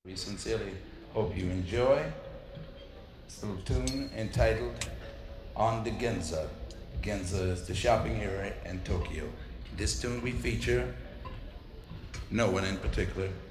We sincerely hope you enjoy this little tune entitled On the Ginza. Ginza is the shopping area in Tokyo. This tune we feature no one in particular,